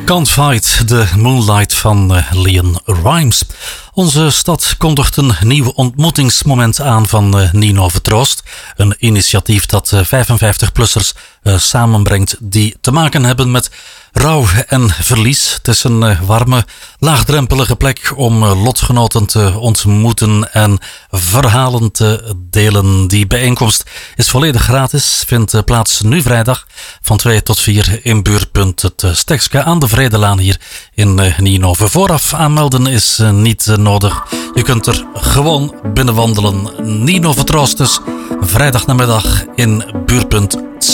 Can't Fight the Moonlight van Leon Rimes. Onze stad kondigt een nieuw ontmoetingsmoment aan van Nino Vertroost. Een initiatief dat 55-plussers samenbrengt die te maken hebben met rouw en verlies. Het is een warme, laagdrempelige plek om lotgenoten te ontmoeten en verhalen te delen. Die bijeenkomst is volledig gratis, vindt plaats nu vrijdag van 2 tot 4 in buurtpunt het Stekske aan de Vredelaan hier in Nienhoven. Vooraf aanmelden is niet nodig. Je kunt er gewoon binnen wandelen. Nino Vertroost dus, vrijdag namiddag in buurtpunt